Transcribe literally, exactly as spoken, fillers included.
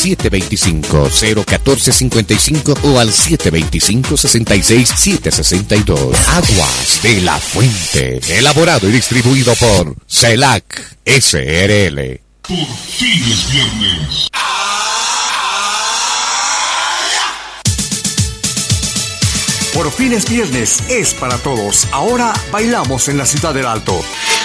siete dos cinco, cero uno cuatro cinco cinco o al siete dos cinco, seis seis siete seis dos. Aguas de la Fuente. Elaborado y distribuido por CELAC S R L. Por fin es viernes. Por fin es viernes, es para todos. Ahora bailamos en la Ciudad del Alto.